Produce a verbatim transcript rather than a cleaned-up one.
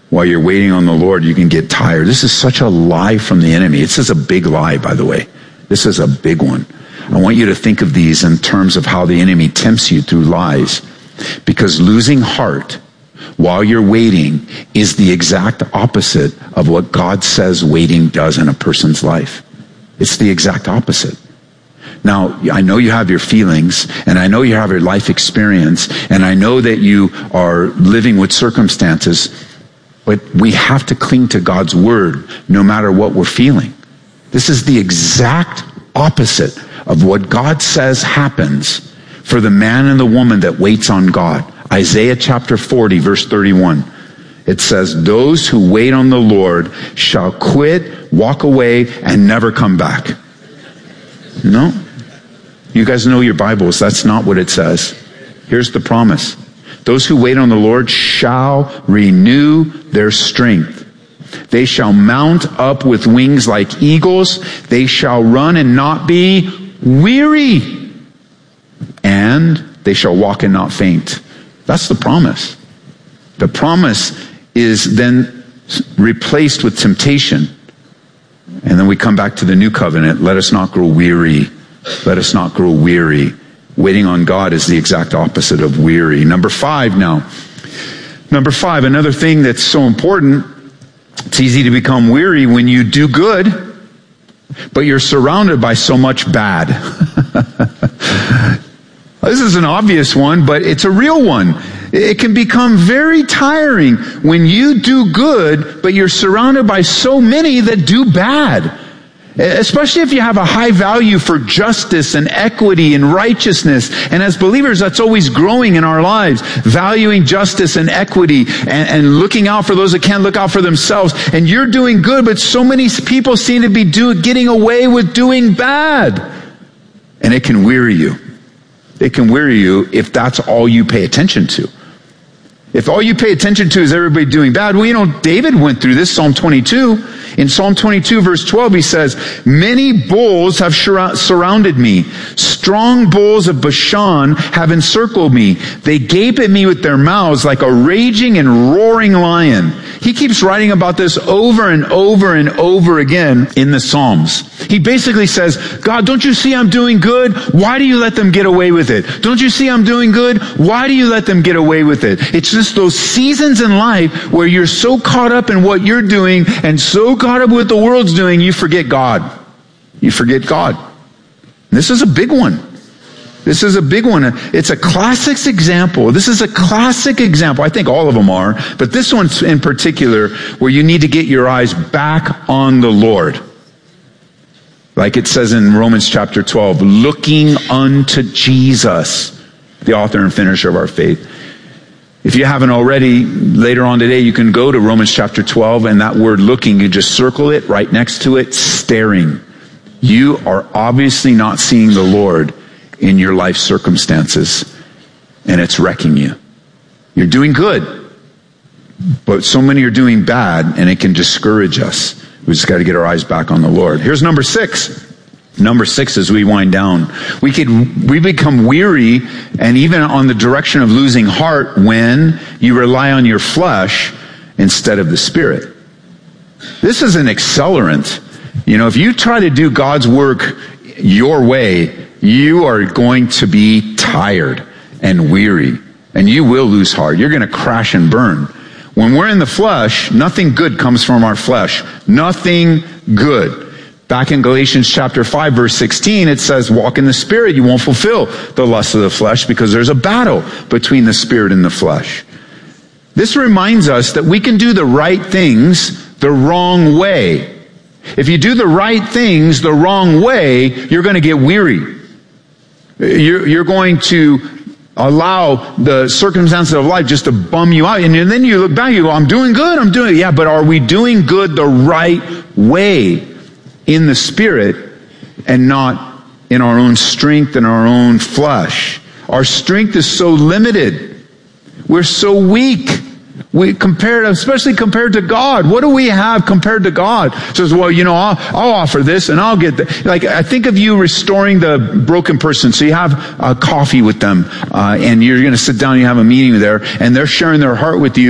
while you're waiting on the Lord, you can get tired. This is such a lie from the enemy. This is a big lie, by the way. This is a big one. I want you to think of these in terms of how the enemy tempts you through lies. Because losing heart while you're waiting is the exact opposite of what God says waiting does in a person's life. It's the exact opposite. Now, I know you have your feelings, and I know you have your life experience, and I know that you are living with circumstances, but we have to cling to God's word no matter what we're feeling. This is the exact opposite of what God says happens for the man and the woman that waits on God. Isaiah chapter forty, verse thirty-one. It says, those who wait on the Lord shall quit, walk away, and never come back. No? You guys know your Bibles. That's not what it says. Here's the promise. Those who wait on the Lord shall renew their strength. They shall mount up with wings like eagles. They shall run and not be weary. And they shall walk and not faint. That's the promise. The promise is then replaced with temptation. And then we come back to the new covenant. Let us not grow weary. Let us not grow weary. Waiting on God is the exact opposite of weary. Number five now. Number five, another thing that's so important. It's easy to become weary when you do good, but you're surrounded by so much bad. This is an obvious one, but it's a real one. It can become very tiring when you do good, but you're surrounded by so many that do bad. Especially if you have a high value for justice and equity and righteousness. And as believers, that's always growing in our lives. Valuing justice and equity and, and looking out for those that can't look out for themselves. And you're doing good, but so many people seem to be do, getting away with doing bad. And it can weary you. It can weary you if that's all you pay attention to. If all you pay attention to is everybody doing bad, well, you know, David went through this, Psalm twenty-two. In Psalm twenty-two, verse twelve, he says, many bulls have surrounded me. Strong bulls of Bashan have encircled me. They gape at me with their mouths like a raging and roaring lion. He keeps writing about this over and over and over again in the Psalms. He basically says, God, don't you see I'm doing good? Why do you let them get away with it? Don't you see I'm doing good? Why do you let them get away with it? It's just those seasons in life where you're so caught up in what you're doing and so caught up with what the world's doing, you forget God. You forget God. And this is a big one. This is a big one. It's a classic example. This is a classic example. I think all of them are, but this one's in particular where you need to get your eyes back on the Lord. Like it says in Romans chapter twelve, looking unto Jesus, the author and finisher of our faith. If you haven't already, later on today, you can go to Romans chapter twelve, and that word looking, you just circle it right next to it, staring. You are obviously not seeing the Lord in your life circumstances, and it's wrecking you. You're doing good, but so many are doing bad, and it can discourage us. We just got to get our eyes back on the Lord. Here's number six. Number six, as we wind down, we could, we become weary and even on the direction of losing heart when you rely on your flesh instead of the Spirit. This is an accelerant. You know, if you try to do God's work your way, you are going to be tired and weary, and you will lose heart. You're going to crash and burn. When we're in the flesh, nothing good comes from our flesh. Nothing good. Back in Galatians chapter five, verse sixteen, it says, walk in the Spirit. You won't fulfill the lust of the flesh because there's a battle between the Spirit and the flesh. This reminds us that we can do the right things the wrong way. If you do the right things the wrong way, you're going to get weary. You're, you're going to allow the circumstances of life just to bum you out. And then you look back, you go, I'm doing good, I'm doing it. Yeah, but are we doing good the right way in the Spirit and not in our own strength and our own flesh? Our strength is so limited. We're so weak. We compared, especially compared to God. What do we have compared to God? It says, well, you know, I'll, I'll offer this and I'll get that. Like, I think of you restoring the broken person. So you have uh, coffee with them, uh, and you're going to sit down and you have a meeting there, and they're sharing their heart with you.